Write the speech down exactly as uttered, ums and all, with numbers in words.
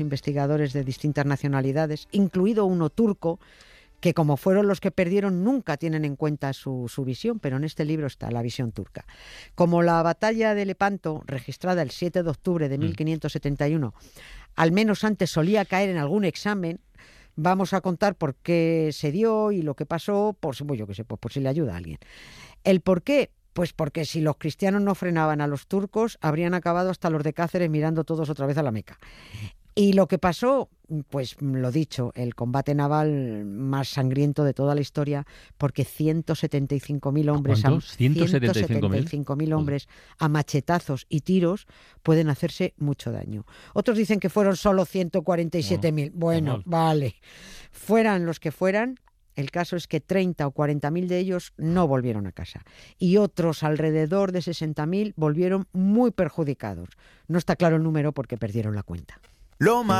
investigadores de distintas nacionalidades, incluido uno turco, que como fueron los que perdieron nunca tienen en cuenta su, su visión, pero en este libro está la visión turca. Como la batalla de Lepanto, registrada el siete de octubre de mil quinientos setenta y uno, al menos antes solía caer en algún examen, vamos a contar por qué se dio y lo que pasó, por, pues yo qué sé, pues por si le ayuda a alguien. ¿El por qué? Pues porque si los cristianos no frenaban a los turcos, habrían acabado hasta los de Cáceres mirando todos otra vez a la Meca. Y lo que pasó, pues lo dicho, el combate naval más sangriento de toda la historia, porque ciento setenta y cinco mil hombres, ¿Cuántos? ciento setenta y cinco mil hombres a machetazos y tiros pueden hacerse mucho daño. Otros dicen que fueron solo ciento cuarenta y siete mil. Bueno, Bueno, vale. Fueran los que fueran, el caso es que treinta o cuarenta mil de ellos no volvieron a casa. Y otros alrededor de sesenta mil volvieron muy perjudicados. No está claro el número porque perdieron la cuenta. Lo más